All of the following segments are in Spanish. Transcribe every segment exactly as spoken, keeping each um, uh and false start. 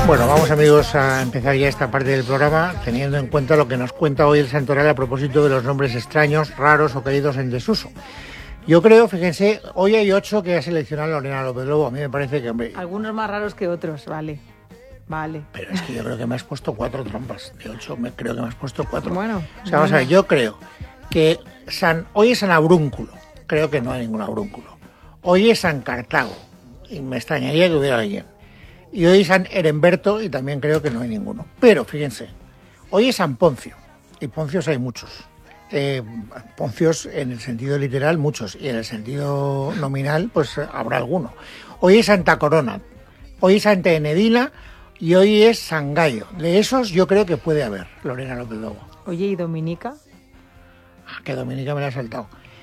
Bueno, vamos amigos a empezar ya esta parte del programa teniendo en cuenta lo que nos cuenta hoy el Santoral a propósito de los nombres extraños, raros o caídos en desuso. Yo creo, fíjense, hoy hay ocho que ha seleccionado Lorena López Lobo. A mí me parece que, hombre... Algunos más raros que otros, vale. Vale. Pero es que yo creo que me has puesto cuatro trampas. De ocho me, creo que me has puesto cuatro. Bueno. O sea, vamos a ver, yo creo que San, hoy es San Abrúnculo. Creo que no hay ningún Abrúnculo. Hoy es San Cartago. Y me extrañaría que hubiera alguien. Y hoy es San Heremberto y también creo que no hay ninguno. Pero fíjense, hoy es San Poncio. Y Poncios hay muchos. Eh, Poncios en el sentido literal muchos. Y en el sentido nominal pues habrá alguno. Hoy es Santa Corona. Hoy es Santa Enedina. Y hoy es San Gallo. De esos yo creo que puede haber, Lorena López Lobo. Oye, ¿y Dominica? Ah, que Dominica me la ha saltado.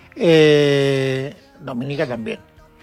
Eh, Dominica también.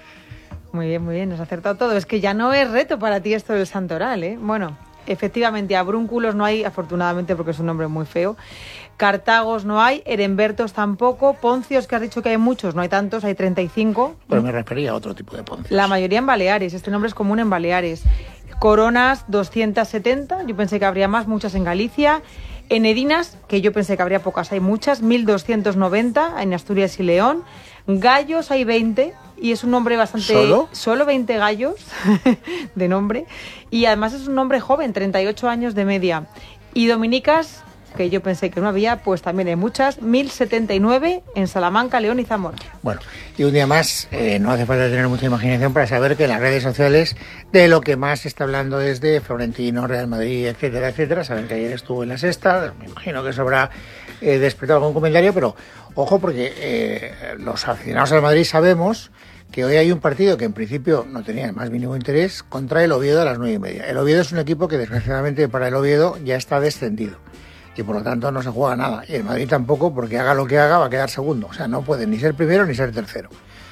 Muy bien, muy bien, nos ha acertado todo. Es que ya no es reto para ti esto del santoral, ¿eh? Bueno, efectivamente, abrúnculos no hay, afortunadamente, porque es un nombre muy feo. Cartagos no hay, Herembertos tampoco, Poncios, que has dicho que hay muchos, no hay tantos, hay treinta y cinco. Pero me refería a otro tipo de Poncios. La mayoría en Baleares, este nombre es común en Baleares. Coronas, doscientas setenta, yo pensé que habría más, muchas en Galicia. Enedinas, que yo pensé que habría pocas, hay muchas, mil doscientos noventa en Asturias y León. Gallos hay veinte, y es un nombre bastante... ¿Solo? Solo veinte gallos de nombre, y además es un nombre joven, treinta y ocho años de media. Y dominicas, que yo pensé que no había, pues también hay muchas, mil setenta y nueve en Salamanca, León y Zamora. Bueno, y un día más, eh, no hace falta tener mucha imaginación para saber que en las redes sociales de lo que más se está hablando es de Florentino, Real Madrid, etcétera, etcétera. Saben que ayer estuvo en la Sexta, me imagino que eso habrá eh, despertado algún comentario, pero ojo porque eh, los aficionados al Madrid sabemos que hoy hay un partido que en principio no tenía el más mínimo interés contra el Oviedo a las nueve y media. El Oviedo es un equipo que desgraciadamente para el Oviedo ya está descendido y por lo tanto no se juega nada. Y el Madrid tampoco, porque haga lo que haga va a quedar segundo. O sea, no puede ni ser primero ni ser tercero.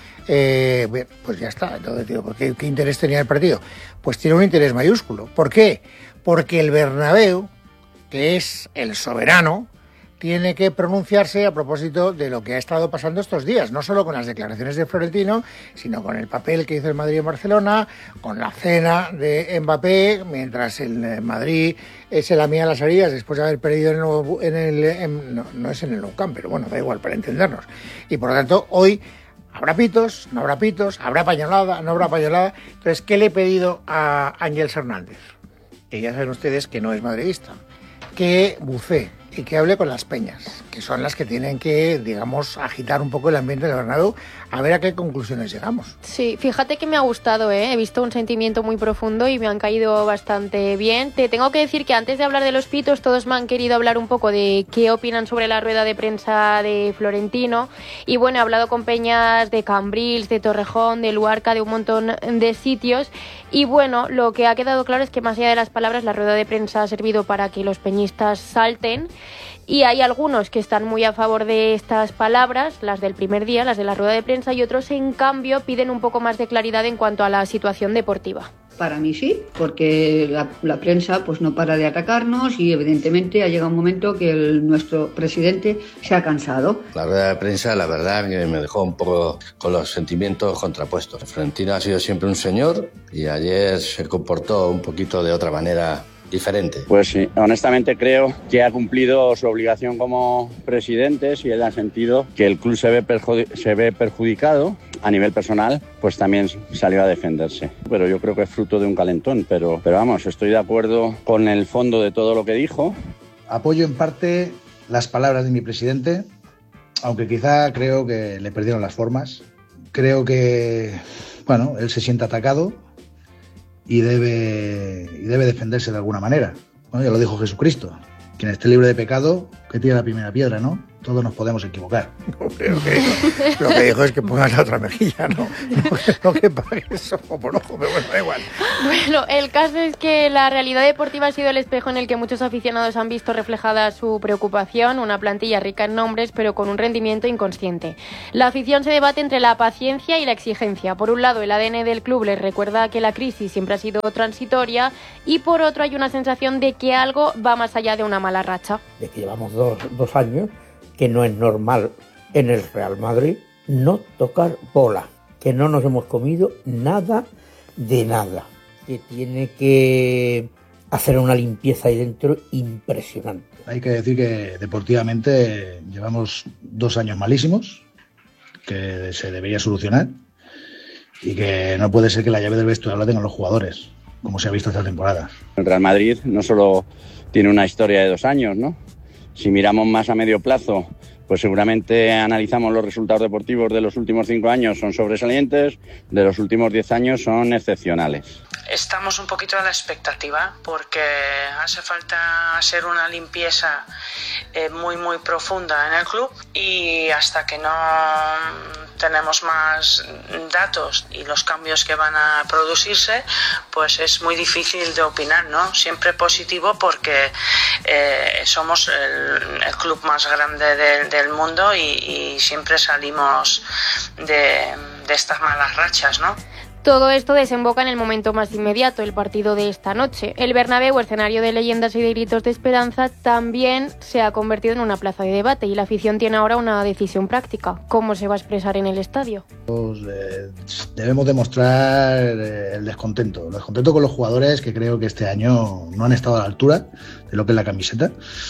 Eh, bien, pues ya está. Entonces, digo, ¿por qué, qué interés tenía el partido? Pues tiene un interés mayúsculo. ¿Por qué? Porque el Bernabéu, que es el soberano, tiene que pronunciarse a propósito de lo que ha estado pasando estos días, no solo con las declaraciones de Florentino, sino con el papel que hizo el Madrid en Barcelona, con la cena de Mbappé, mientras el Madrid se lamía las heridas después de haber perdido en el... En el en, no, no es en el Nou Camp, pero bueno, da igual, para entendernos. Y por lo tanto, hoy habrá pitos, no habrá pitos, habrá pañolada, no habrá pañolada. Entonces, ¿qué le he pedido a Ángeles Hernández? Que ya saben ustedes que no es madridista, que bucee y que hable con las peñas, que son las que tienen que, digamos, agitar un poco el ambiente del Bernabéu, a ver a qué conclusiones llegamos. Sí, fíjate que me ha gustado, ¿eh? He visto un sentimiento muy profundo y me han caído bastante bien. Te tengo que decir que antes de hablar de los pitos, todos me han querido hablar un poco de qué opinan sobre la rueda de prensa de Florentino. Y bueno, he hablado con peñas de Cambrils, de Torrejón, de Luarca, de un montón de sitios. Y bueno, lo que ha quedado claro es que más allá de las palabras, la rueda de prensa ha servido para que los peñistas salten. Y hay algunos que están muy a favor de estas palabras, las del primer día, las de la rueda de prensa, y otros, en cambio, piden un poco más de claridad en cuanto a la situación deportiva. Para mí sí, porque la, la prensa pues no para de atacarnos y evidentemente ha llegado un momento que el, nuestro presidente se ha cansado. La rueda de prensa, la verdad, me dejó un poco con los sentimientos contrapuestos. Florentino ha sido siempre un señor y ayer se comportó un poquito de otra manera diferente. Pues sí, honestamente creo que ha cumplido su obligación como presidente, si él ha sentido que el club se ve, perjudi- se ve perjudicado a nivel personal, pues también salió a defenderse. Pero yo creo que es fruto de un calentón, pero, pero vamos, estoy de acuerdo con el fondo de todo lo que dijo. Apoyo en parte las palabras de mi presidente, aunque quizá creo que le perdieron las formas. Creo que, bueno, él se siente atacado y debe, y debe defenderse de alguna manera. Bueno, ya lo dijo Jesucristo. Quien esté libre de pecado, que tire la primera piedra, ¿no? Todos nos podemos equivocar. No, pero que dijo, lo que dijo es que pongas la otra mejilla, ¿no? No, no que pagues ojo por ojo, pero bueno, da igual. Bueno, el caso es que la realidad deportiva ha sido el espejo en el que muchos aficionados han visto reflejada su preocupación, una plantilla rica en nombres, pero con un rendimiento inconsciente. La afición se debate entre la paciencia y la exigencia. Por un lado, el A D N del club les recuerda que la crisis siempre ha sido transitoria, y por otro hay una sensación de que algo va más allá de una mala racha. De que llevamos dos, dos años que no es normal en el Real Madrid no tocar bola, que no nos hemos comido nada de nada, que tiene que hacer una limpieza ahí dentro impresionante. Hay que decir que deportivamente llevamos dos años malísimos, que se debería solucionar y que no puede ser que la llave del vestuario la tengan los jugadores, como se ha visto esta temporada. El Real Madrid no solo tiene una historia de dos años, ¿no? Si miramos más a medio plazo, pues seguramente analizamos los resultados deportivos de los últimos cinco años, son sobresalientes, de los últimos diez años son excepcionales. Estamos un poquito a la expectativa porque hace falta hacer una limpieza eh, muy muy profunda en el club y hasta que no tenemos más datos y los cambios que van a producirse, pues es muy difícil de opinar, ¿no? Siempre positivo porque eh, somos el, el club más grande de, del mundo y, y siempre salimos de, de estas malas rachas, ¿no? Todo esto desemboca en el momento más inmediato, el partido de esta noche. El Bernabéu, escenario de leyendas y de gritos de esperanza, también se ha convertido en una plaza de debate y la afición tiene ahora una decisión práctica. ¿Cómo se va a expresar en el estadio? Pues, eh, debemos demostrar eh, el descontento, el descontento con los jugadores que creo que este año no han estado a la altura de lo que es la camiseta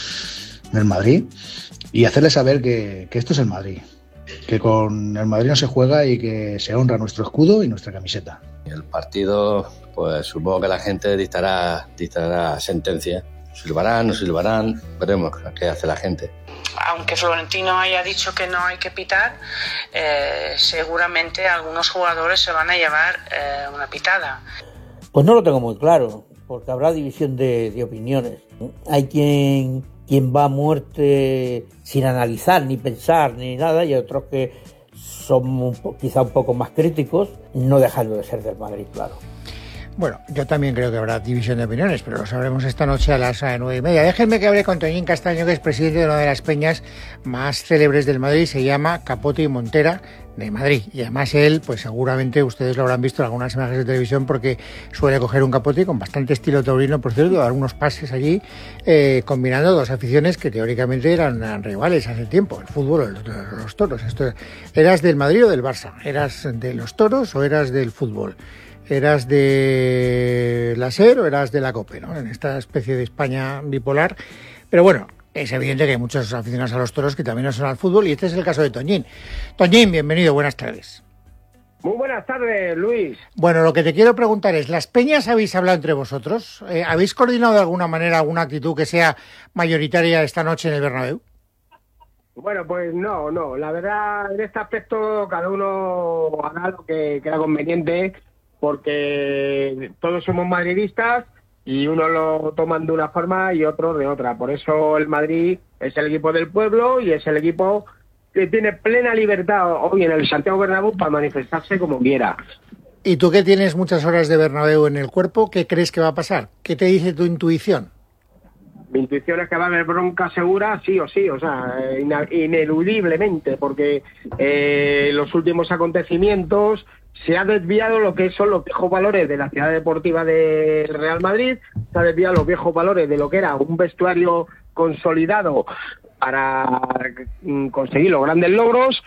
del Madrid y hacerles saber que, que esto es el Madrid. Que con el Madrid no se juega y que se honra nuestro escudo y nuestra camiseta. El partido, pues supongo que la gente dictará, dictará sentencia. Silbarán, no silbarán, veremos qué hace la gente. Aunque Florentino haya dicho que no hay que pitar, eh, seguramente algunos jugadores se van a llevar eh, una pitada. Pues no lo tengo muy claro, porque habrá división de, de opiniones. Hay quien... quien va a muerte sin analizar, ni pensar, ni nada, y otros que son un po- quizá un poco más críticos, no dejando de ser del Madrid, claro. Bueno, yo también creo que habrá división de opiniones, pero lo sabremos esta noche a las nueve y media. Déjenme que hable con Toñín Castaño, que es presidente de una de las peñas más célebres del Madrid, se llama Capote y Montera de Madrid. Y además él, pues seguramente ustedes lo habrán visto en algunas imágenes de televisión porque suele coger un capote con bastante estilo taurino, por cierto, dar unos pases allí, eh, combinando dos aficiones que teóricamente eran, eran rivales hace tiempo, el fútbol, los, los toros. Esto, ¿eras del Madrid o del Barça? ¿Eras de los toros o eras del fútbol? ¿Eras de la SER o eras de la COPE, ¿no? En esta especie de España bipolar. Pero bueno, es evidente que hay muchos aficionados a los toros que también no son al fútbol y este es el caso de Toñín. Toñín, bienvenido, buenas tardes. Muy buenas tardes, Luis. Bueno, lo que te quiero preguntar es, ¿las peñas habéis hablado entre vosotros? Eh, ¿Habéis coordinado de alguna manera alguna actitud que sea mayoritaria esta noche en el Bernabéu? Bueno, pues no, no. La verdad, en este aspecto cada uno hará lo que crea conveniente, porque todos somos madridistas y unos lo toman de una forma y otros de otra. Por eso el Madrid es el equipo del pueblo y es el equipo que tiene plena libertad hoy en el Santiago Bernabéu para manifestarse como quiera. ¿Y tú que tienes muchas horas de Bernabéu en el cuerpo, qué crees que va a pasar? ¿Qué te dice tu intuición? Mi intuición es que va a haber bronca segura, sí o sí, o sea, ineludiblemente, porque eh, los últimos acontecimientos se ha desviado lo que son los viejos valores de la ciudad deportiva de Real Madrid, se ha desviado los viejos valores de lo que era un vestuario consolidado para conseguir los grandes logros,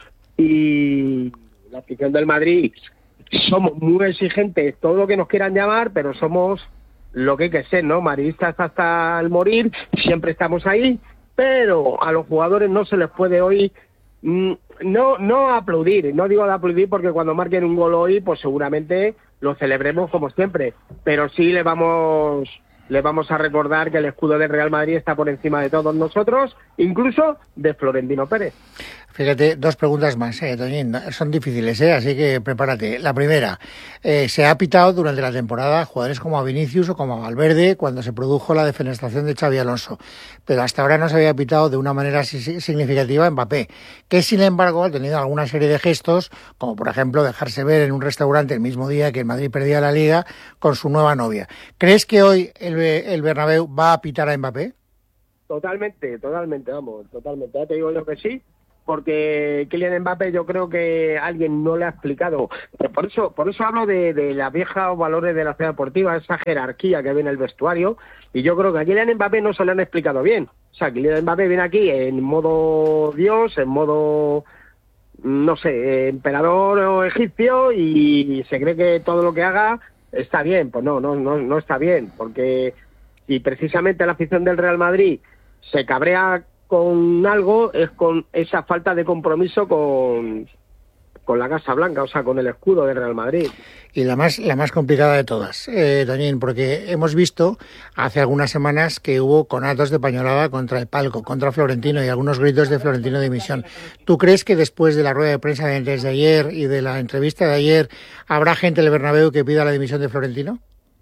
y la afición del Madrid somos muy exigentes, todo lo que nos quieran llamar, pero somos lo que hay que ser, ¿no? Madridistas hasta el morir, siempre estamos ahí, pero a los jugadores no se les puede hoy mm, no no aplaudir, no digo de aplaudir porque cuando marquen un gol hoy, pues seguramente lo celebremos como siempre, pero sí le vamos le vamos a recordar que el escudo del Real Madrid está por encima de todos nosotros, incluso de Florentino Pérez. Fíjate, dos preguntas más, eh, Toñín, son difíciles, eh, así que prepárate. La primera, eh, se ha pitado durante la temporada jugadores como a Vinicius o como a Valverde cuando se produjo la defenestración de Xabi Alonso, pero hasta ahora no se había pitado de una manera significativa a Mbappé, que sin embargo ha tenido alguna serie de gestos, como por ejemplo dejarse ver en un restaurante el mismo día que el Madrid perdía la Liga con su nueva novia. ¿Crees que hoy el, el Bernabéu va a pitar a Mbappé? Totalmente, totalmente, vamos, totalmente. Ya te digo yo que sí, porque Kylian Mbappé yo creo que alguien no le ha explicado. Por eso por eso hablo de, de la vieja valores de la ciudad deportiva, esa jerarquía que ve en el vestuario, y yo creo que a Kylian Mbappé no se le han explicado bien. O sea, Kylian Mbappé viene aquí en modo Dios, en modo, no sé, emperador o egipcio, y se cree que todo lo que haga está bien. Pues no, no, no, no está bien, porque si precisamente la afición del Real Madrid se cabrea con algo, es con esa falta de compromiso con, con la Casa Blanca, o sea, con el escudo del Real Madrid. Y la más la más complicada de todas, eh, Toñín, porque hemos visto hace algunas semanas que hubo conatos de pañolada contra el palco, contra Florentino y algunos gritos de Florentino de dimisión. ¿Tú crees que después de la rueda de prensa de antes de ayer y de la entrevista de ayer habrá gente del Bernabéu que pida la dimisión de Florentino?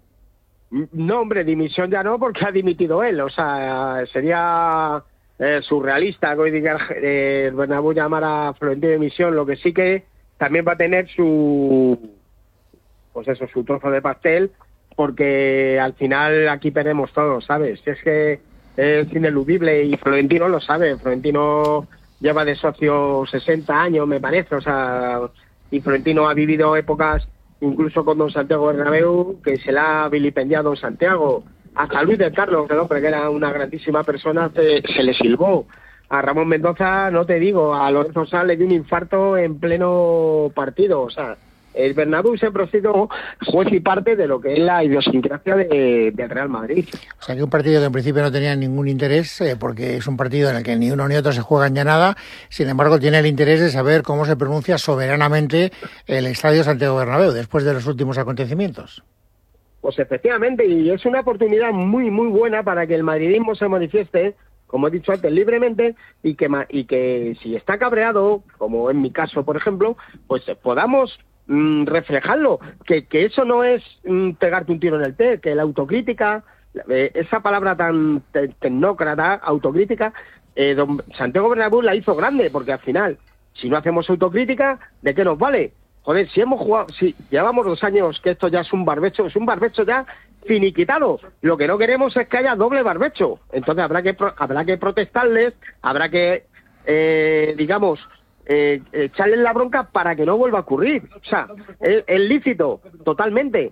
No, hombre, dimisión ya no, porque ha dimitido él. O sea, sería eh, surrealista que hoy diga eh, el Bernabéu llamar a Florentino de dimisión. Lo que sí que también va a tener su, pues eso, su trozo de pastel, porque al final aquí perdemos todos, ¿sabes? Es que es ineludible y Florentino lo sabe. Florentino lleva de socio sesenta años, me parece, o sea, y Florentino ha vivido épocas, incluso con don Santiago Bernabéu, que se la ha vilipendiado don Santiago. Hasta Luis del Carlos, que, no, que era una grandísima persona, se, se le silbó. A Ramón Mendoza, no te digo, a Lorenzo Sanz le dio un infarto en pleno partido. O sea, el Bernabéu siempre ha sido juez y parte de lo que es la idiosincrasia de, del Real Madrid. O sea, que un partido que en principio no tenía ningún interés, eh, porque es un partido en el que ni uno ni otro se juegan ya nada, sin embargo tiene el interés de saber cómo se pronuncia soberanamente el Estadio Santiago Bernabéu después de los últimos acontecimientos. Pues efectivamente, y es una oportunidad muy, muy buena para que el madridismo se manifieste, como he dicho antes, libremente, y que, y que si está cabreado, como en mi caso, por ejemplo, pues podamos mm, reflejarlo, que, que eso no es mm, pegarte un tiro en el pie, que la autocrítica, eh, esa palabra tan te, tecnócrata, autocrítica, eh, don Santiago Bernabéu la hizo grande, porque al final, si no hacemos autocrítica, ¿de qué nos vale? Joder, si hemos jugado, si llevamos dos años que esto ya es un barbecho, es un barbecho ya finiquitado. Lo que no queremos es que haya doble barbecho. Entonces habrá que habrá que protestarles, habrá que, eh, digamos, eh, echarles la bronca para que no vuelva a ocurrir. O sea, es, es lícito, totalmente.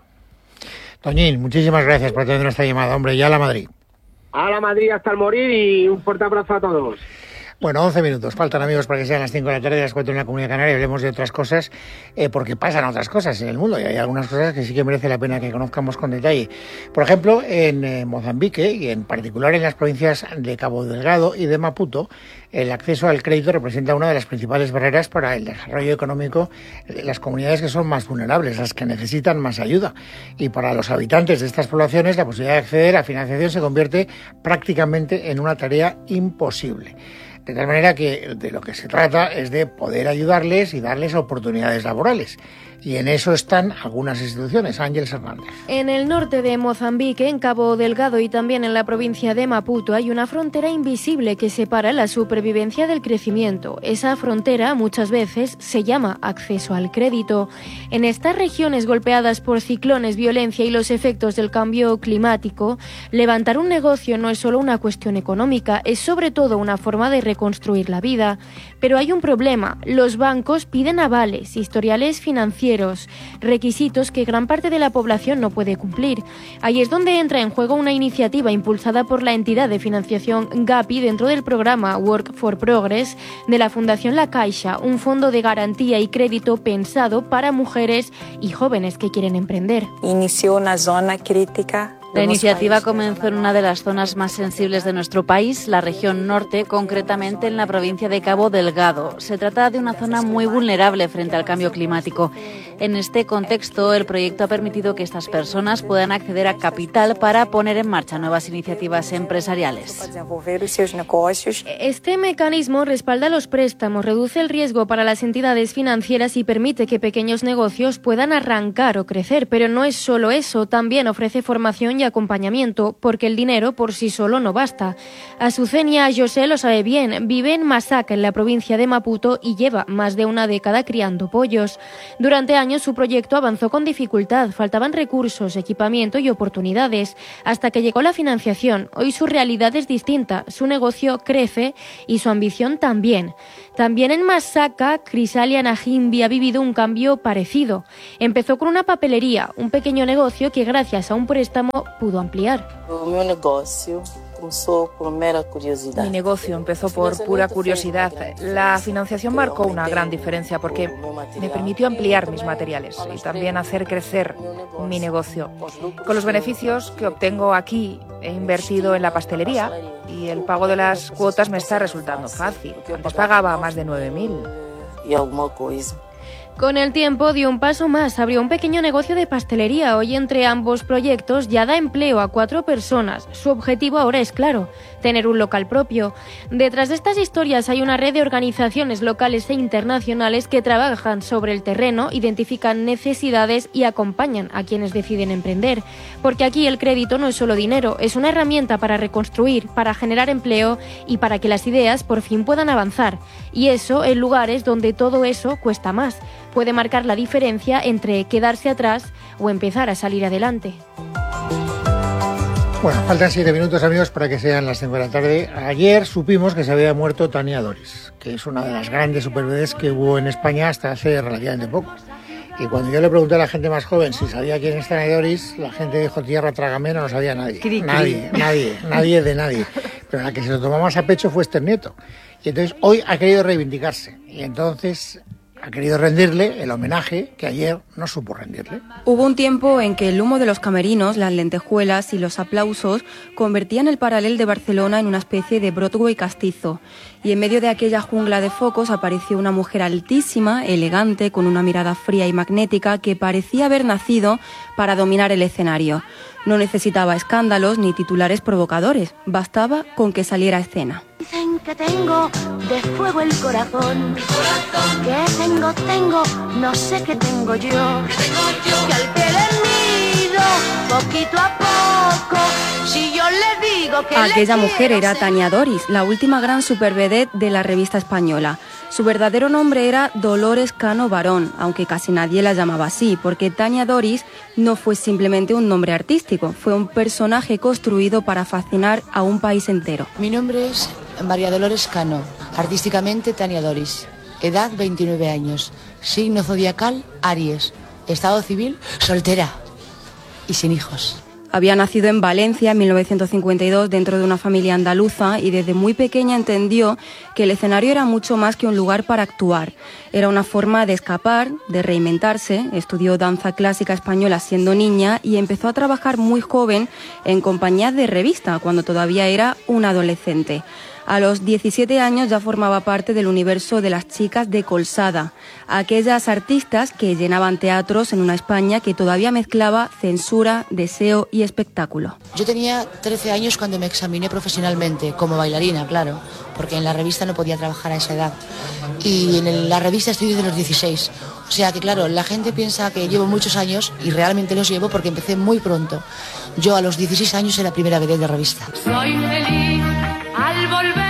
Toñín, muchísimas gracias por tener esta llamada, hombre, ya a la Madrid. A la Madrid hasta el morir y un fuerte abrazo a todos. Bueno, once minutos, faltan amigos para que sean las cinco de la tarde, las cuatro en la Comunidad Canaria, y hablemos de otras cosas, eh, porque pasan otras cosas en el mundo y hay algunas cosas que sí que merece la pena que conozcamos con detalle. Por ejemplo, en eh, Mozambique y en particular en las provincias de Cabo Delgado y de Maputo, el acceso al crédito representa una de las principales barreras para el desarrollo económico de las comunidades que son más vulnerables, las que necesitan más ayuda. Y para los habitantes de estas poblaciones, la posibilidad de acceder a financiación se convierte prácticamente en una tarea imposible. De tal manera que de lo que se trata es de poder ayudarles y darles oportunidades laborales. Y en eso están algunas instituciones. Ángeles Hernández. En el norte de Mozambique, en Cabo Delgado y también en la provincia de Maputo, hay una frontera invisible que separa la supervivencia del crecimiento. Esa frontera muchas veces se llama acceso al crédito. En estas regiones golpeadas por ciclones, violencia y los efectos del cambio climático, levantar un negocio no es solo una cuestión económica, es sobre todo una forma de reconstruir la vida. Pero hay un problema. Los bancos piden avales, historiales financieros, requisitos que gran parte de la población no puede cumplir. Ahí es donde entra en juego una iniciativa impulsada por la entidad de financiación Gapi dentro del programa Work for Progress de la Fundación La Caixa, un fondo de garantía y crédito pensado para mujeres y jóvenes que quieren emprender. Inició una zona crítica. La iniciativa comenzó en una de las zonas más sensibles de nuestro país, la región norte, concretamente en la provincia de Cabo Delgado. Se trata de una zona muy vulnerable frente al cambio climático. En este contexto, el proyecto ha permitido que estas personas puedan acceder a capital para poner en marcha nuevas iniciativas empresariales. Este mecanismo respalda los préstamos, reduce el riesgo para las entidades financieras y permite que pequeños negocios puedan arrancar o crecer. Pero no es solo eso, también ofrece formación y acompañamiento, porque el dinero por sí solo no basta. Azucenia José lo sabe bien, vive en Masaka, en la provincia de Maputo, y lleva más de una década criando pollos. Durante años su proyecto avanzó con dificultad, faltaban recursos, equipamiento y oportunidades, hasta que llegó la financiación. Hoy su realidad es distinta, su negocio crece y su ambición también. También en Masaka, Crisalia Najimbi ha vivido un cambio parecido. Empezó con una papelería, un pequeño negocio que gracias a un préstamo pudo ampliar. Mi negocio comenzó por mera curiosidad. Mi negocio empezó por pura curiosidad. La financiación marcó una gran diferencia porque me permitió ampliar mis materiales y también hacer crecer mi negocio. Con los beneficios que obtengo aquí He invertido en la pastelería y el pago de las cuotas me está resultando fácil. Antes pagaba más de nueve mil. Con el tiempo dio un paso más, abrió un pequeño negocio de pastelería. Hoy entre ambos proyectos ya da empleo a cuatro personas. Su objetivo ahora es claro, tener un local propio. Detrás de estas historias hay una red de organizaciones locales e internacionales que trabajan sobre el terreno, identifican necesidades y acompañan a quienes deciden emprender. Porque aquí el crédito no es solo dinero, es una herramienta para reconstruir, para generar empleo y para que las ideas por fin puedan avanzar. Y eso en lugares donde todo eso cuesta más. Puede marcar la diferencia entre quedarse atrás o empezar a salir adelante. Bueno, faltan siete minutos, amigos, para que sean las cinco de la tarde. Ayer supimos que se había muerto Tania Doris, que es una de las grandes superbebés que hubo en España hasta hace relativamente poco. Y cuando yo le pregunté a la gente más joven si sabía quién es Tania Doris, la gente dijo tierra trágame, no lo sabía nadie. Cri, cri. Nadie, nadie, nadie de nadie. Pero la que se lo tomó más a pecho fue Esther Nieto. Y entonces hoy ha querido reivindicarse. Y entonces ha querido rendirle el homenaje que ayer no supo rendirle. Hubo un tiempo en que el humo de los camerinos, las lentejuelas y los aplausos convertían el Paral·lel de Barcelona en una especie de Broadway castizo. Y en medio de aquella jungla de focos apareció una mujer altísima, elegante, con una mirada fría y magnética que parecía haber nacido para dominar el escenario. No necesitaba escándalos ni titulares provocadores, bastaba con que saliera a escena. Dicen que tengo de fuego el corazón, que tengo, tengo, no sé qué tengo yo, que al que le miro poquito a poco, si yo le digo que aquella le mujer era Tania Doris, la última gran supervedette de la revista española. Su verdadero nombre era Dolores Cano Barón, aunque casi nadie la llamaba así, porque Tania Doris no fue simplemente un nombre artístico, fue un personaje construido para fascinar a un país entero. Mi nombre es María Dolores Cano, artísticamente Tania Doris, edad veintinueve años, signo zodiacal Aries, estado civil soltera y sin hijos. Había nacido en Valencia en mil novecientos cincuenta y dos dentro de una familia andaluza y desde muy pequeña entendió que el escenario era mucho más que un lugar para actuar. Era una forma de escapar, de reinventarse. Estudió danza clásica española siendo niña y empezó a trabajar muy joven en compañías de revista cuando todavía era una adolescente. A los diecisiete años ya formaba parte del universo de las chicas de Colsada, aquellas artistas que llenaban teatros en una España que todavía mezclaba censura, deseo y espectáculo. Yo tenía trece años cuando me examiné profesionalmente, como bailarina, claro, porque en la revista no podía trabajar a esa edad. Y en la revista estoy desde los dieciséis. O sea que, claro, la gente piensa que llevo muchos años y realmente los llevo porque empecé muy pronto. Yo a los dieciséis años era primera vedette de revista. Soy feliz al volver.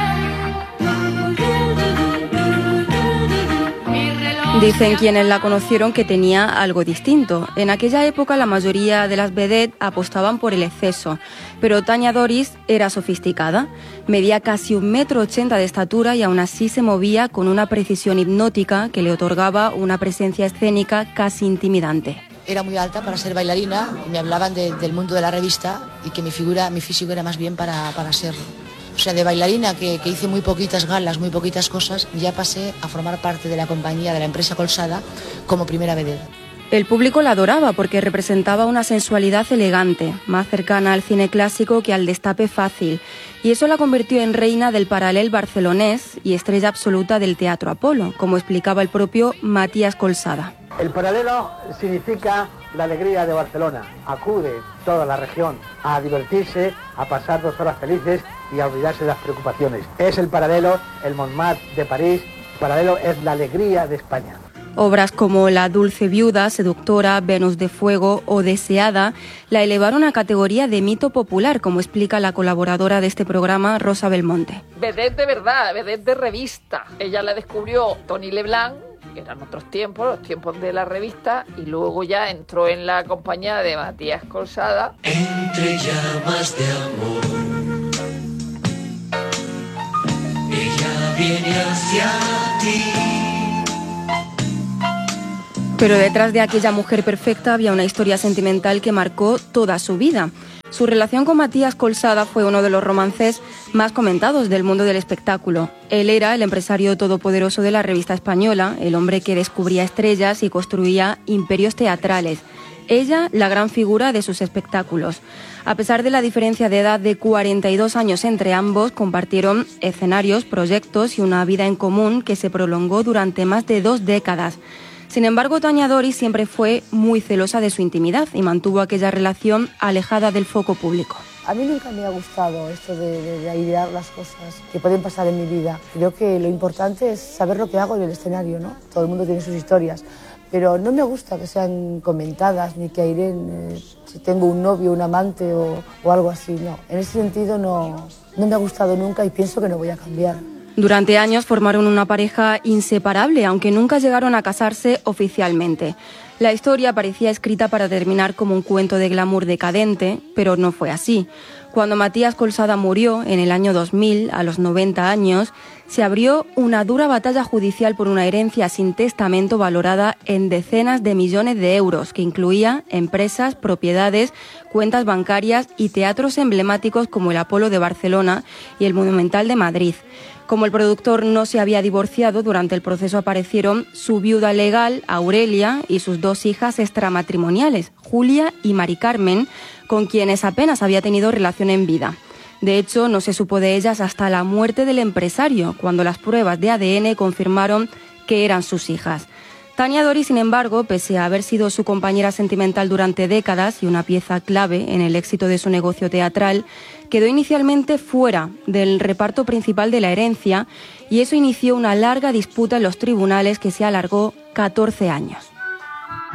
Dicen quienes la conocieron que tenía algo distinto. En aquella época la mayoría de las vedettes apostaban por el exceso, pero Tania Doris era sofisticada. Medía casi un metro ochenta de estatura y aún así se movía con una precisión hipnótica que le otorgaba una presencia escénica casi intimidante. Era muy alta para ser bailarina, me hablaban de, del mundo de la revista y que mi figura, mi físico era más bien para, para ser... O sea, de bailarina, que, que hice muy poquitas galas, muy poquitas cosas, ya pasé a formar parte de la compañía, de la empresa Colsada, como primera vedette. El público la adoraba porque representaba una sensualidad elegante, más cercana al cine clásico que al destape fácil, y eso la convirtió en reina del Paral·lel barcelonés y estrella absoluta del Teatro Apolo, como explicaba el propio Matías Colsada. El paralelo significa la alegría de Barcelona. Acude toda la región a divertirse, a pasar dos horas felices y a olvidarse de las preocupaciones. Es el paralelo, el Montmartre de París. El paralelo es la alegría de España. Obras como La dulce viuda, Seductora, Venus de fuego o Deseada la elevaron a categoría de mito popular, como explica la colaboradora de este programa, Rosa Belmonte. Vedette de verdad, vedette de revista. Ella la descubrió Tony Leblanc, que eran otros tiempos, los tiempos de la revista, y luego ya entró en la compañía de Matías Colsada. Entre llamas de amor, ella viene hacia ti. Pero detrás de aquella mujer perfecta había una historia sentimental que marcó toda su vida. Su relación con Matías Colsada fue uno de los romances más comentados del mundo del espectáculo. Él era el empresario todopoderoso de la revista española, el hombre que descubría estrellas y construía imperios teatrales. Ella, la gran figura de sus espectáculos. A pesar de la diferencia de edad de cuarenta y dos años entre ambos, compartieron escenarios, proyectos y una vida en común que se prolongó durante más de dos décadas. Sin embargo, Tania Doris siempre fue muy celosa de su intimidad y mantuvo aquella relación alejada del foco público. A mí nunca me ha gustado esto de, de, de airear las cosas que pueden pasar en mi vida. Creo que lo importante es saber lo que hago en el escenario, ¿no? Todo el mundo tiene sus historias, pero no me gusta que sean comentadas ni que aireen eh, si tengo un novio, un amante o, o algo así, no. En ese sentido no, no me ha gustado nunca y pienso que no voy a cambiar. Durante años formaron una pareja inseparable, aunque nunca llegaron a casarse oficialmente. La historia parecía escrita para terminar como un cuento de glamour decadente, pero no fue así. Cuando Matías Colsada murió en el año dos mil, a los noventa años, se abrió una dura batalla judicial por una herencia sin testamento valorada en decenas de millones de euros, que incluía empresas, propiedades, cuentas bancarias y teatros emblemáticos como el Apolo de Barcelona y el Monumental de Madrid. Como el productor no se había divorciado, durante el proceso aparecieron su viuda legal, Aurelia, y sus dos hijas extramatrimoniales, Julia y Mari Carmen, con quienes apenas había tenido relación en vida. De hecho, no se supo de ellas hasta la muerte del empresario, cuando las pruebas de A D N confirmaron que eran sus hijas. Tania Doris, sin embargo, pese a haber sido su compañera sentimental durante décadas y una pieza clave en el éxito de su negocio teatral, quedó inicialmente fuera del reparto principal de la herencia y eso inició una larga disputa en los tribunales que se alargó catorce años.